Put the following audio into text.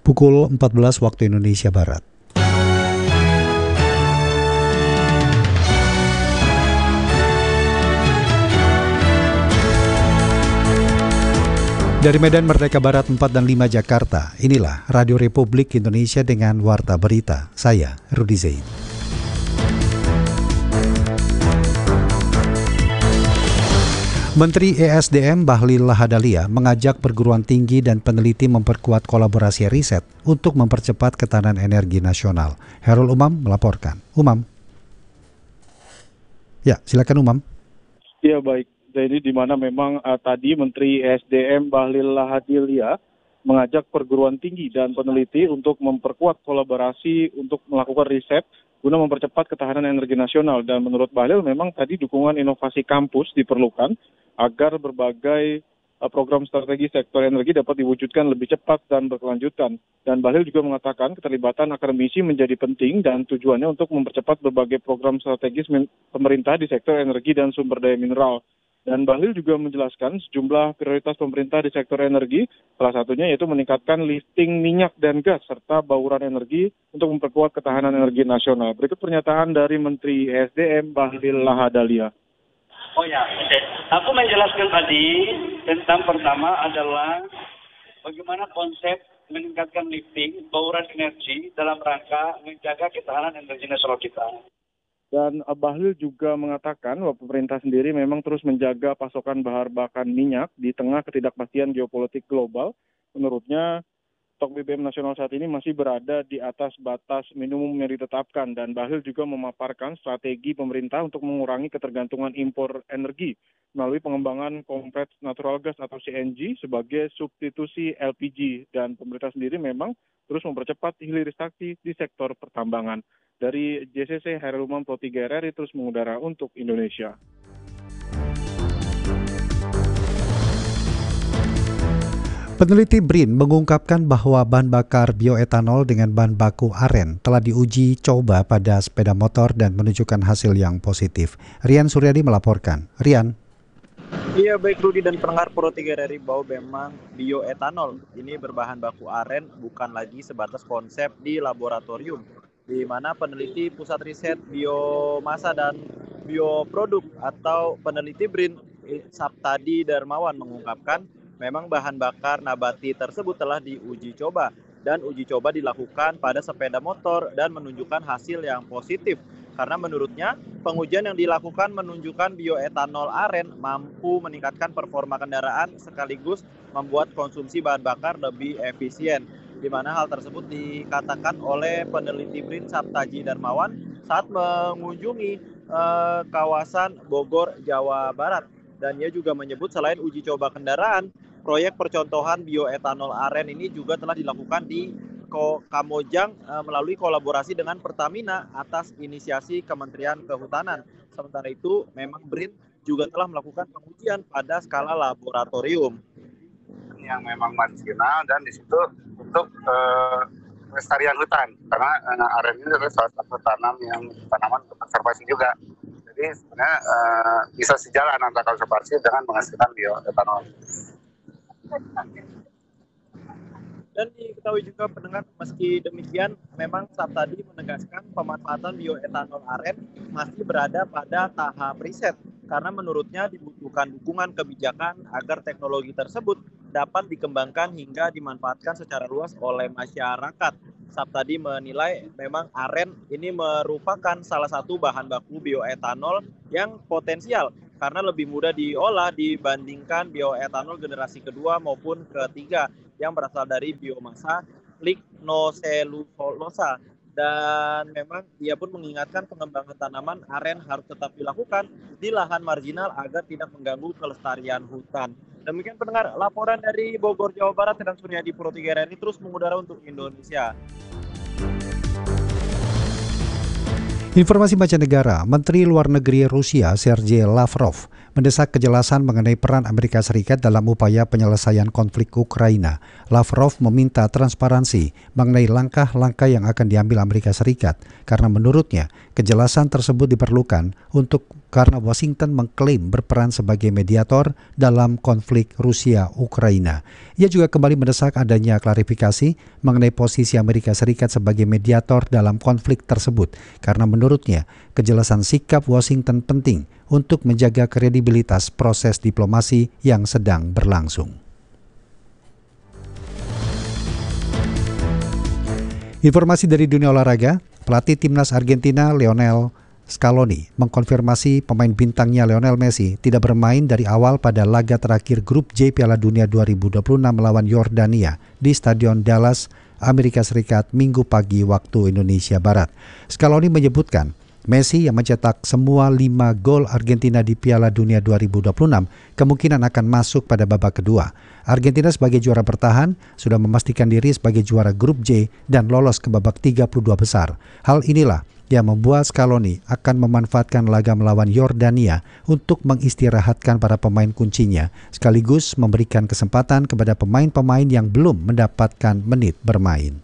Pukul 14 waktu Indonesia Barat. Dari Medan Merdeka Barat 4 dan 5 Jakarta, inilah Radio Republik Indonesia dengan Warta Berita. Saya, Rudi Zain. Menteri ESDM Bahlil Lahadalia mengajak perguruan tinggi dan peneliti memperkuat kolaborasi riset untuk mempercepat ketahanan energi nasional. Herul Umam melaporkan. Umam. Ya, silakan Umam. Ya, baik. Jadi di mana memang tadi Menteri ESDM Bahlil Lahadalia mengajak perguruan tinggi dan peneliti untuk memperkuat kolaborasi untuk melakukan riset guna mempercepat ketahanan energi nasional. Dan menurut Bahlil memang tadi dukungan inovasi kampus diperlukan agar berbagai program strategi sektor energi dapat diwujudkan lebih cepat dan berkelanjutan. Dan Bahlil juga mengatakan keterlibatan akademisi menjadi penting dan tujuannya untuk mempercepat berbagai program strategis pemerintah di sektor energi dan sumber daya mineral. Dan Bahlil juga menjelaskan sejumlah prioritas pemerintah di sektor energi, salah satunya yaitu meningkatkan lifting minyak dan gas serta bauran energi untuk memperkuat ketahanan energi nasional. Berikut pernyataan dari Menteri ESDM Bahlil Lahadalia. Oh ya, oke. Aku menjelaskan tadi tentang pertama adalah bagaimana konsep meningkatkan lifting, bauran energi dalam rangka menjaga ketahanan energi nasional kita. Dan Bahlil juga mengatakan bahwa pemerintah sendiri memang terus menjaga pasokan bahan bakar minyak di tengah ketidakpastian geopolitik global. Menurutnya, stok BBM nasional saat ini masih berada di atas batas minimum yang ditetapkan. Dan Bahlil juga memaparkan strategi pemerintah untuk mengurangi ketergantungan impor energi melalui pengembangan kompleks natural gas atau CNG sebagai substitusi LPG. Dan pemerintah sendiri memang terus mempercepat hilirisasi di sektor pertambangan. Dari JCC, Herul Umam Pro 3 RRI terus mengudara untuk Indonesia. Peneliti BRIN mengungkapkan bahwa bahan bakar bioetanol dengan bahan baku aren telah diuji coba pada sepeda motor dan menunjukkan hasil yang positif. Rian Suryadi melaporkan. Rian. Iya, baik Rudi dan pendengar Pro 3 RRI, bahwa memang bioetanol ini berbahan baku aren bukan lagi sebatas konsep di laboratorium, di mana peneliti Pusat Riset Biomasa dan Bioproduk atau peneliti BRIN Saptadi Darmawan mengungkapkan memang bahan bakar nabati tersebut telah diuji coba dan uji coba dilakukan pada sepeda motor dan menunjukkan hasil yang positif. Karena menurutnya pengujian yang dilakukan menunjukkan bioetanol aren mampu meningkatkan performa kendaraan sekaligus membuat konsumsi bahan bakar lebih efisien. Di mana hal tersebut dikatakan oleh peneliti BRIN Saptaji Darmawan saat mengunjungi kawasan Bogor, Jawa Barat. Dan ia juga menyebut selain uji coba kendaraan, proyek percontohan bioetanol aren ini juga telah dilakukan di Kamojang melalui kolaborasi dengan Pertamina atas inisiasi Kementerian Kehutanan. Sementara itu, memang BRIN juga telah melakukan pengujian pada skala laboratorium. Yang memang marginal dan di situ untuk pelestarian hutan, karena aren ini adalah salah satu tanaman untuk konservasi juga. Jadi sebenarnya bisa sejalan antara konservasi dengan menghasilkan bioetanol. Dan diketahui juga pendengar, meski demikian memang Saptadi menegaskan pemanfaatan bioetanol aren masih berada pada tahap riset, karena menurutnya dibutuhkan dukungan kebijakan agar teknologi tersebut dapat dikembangkan hingga dimanfaatkan secara luas oleh masyarakat. Saptadi menilai memang aren ini merupakan salah satu bahan baku bioetanol yang potensial karena lebih mudah diolah dibandingkan bioetanol generasi kedua maupun ketiga yang berasal dari biomasa lignoselulosa. Dan memang ia pun mengingatkan pengembangan tanaman aren harus tetap dilakukan di lahan marginal agar tidak mengganggu kelestarian hutan. Demikian pendengar, laporan dari Bogor, Jawa Barat, Rian Suryadi Pro 3 RRI terus mengudara untuk Indonesia. Informasi mancanegara, Menteri Luar Negeri Rusia Sergei Lavrov mendesak kejelasan mengenai peran Amerika Serikat dalam upaya penyelesaian konflik Ukraina. Lavrov meminta transparansi mengenai langkah-langkah yang akan diambil Amerika Serikat karena menurutnya kejelasan tersebut diperlukan untuk karena Washington mengklaim berperan sebagai mediator dalam konflik Rusia-Ukraina. Ia juga kembali mendesak adanya klarifikasi mengenai posisi Amerika Serikat sebagai mediator dalam konflik tersebut, karena menurutnya kejelasan sikap Washington penting untuk menjaga kredibilitas proses diplomasi yang sedang berlangsung. Informasi dari dunia olahraga, pelatih timnas Argentina Lionel Scaloni mengkonfirmasi pemain bintangnya Lionel Messi tidak bermain dari awal pada laga terakhir Grup J Piala Dunia 2026 melawan Yordania di Stadion Dallas, Amerika Serikat Minggu pagi waktu Indonesia Barat. Scaloni menyebutkan Messi yang mencetak semua 5 gol Argentina di Piala Dunia 2026 kemungkinan akan masuk pada babak kedua. Argentina sebagai juara bertahan sudah memastikan diri sebagai juara Grup J dan lolos ke babak 32 besar. Hal inilah yang membuat Scaloni akan memanfaatkan laga melawan Yordania untuk mengistirahatkan para pemain kuncinya, sekaligus memberikan kesempatan kepada pemain-pemain yang belum mendapatkan menit bermain.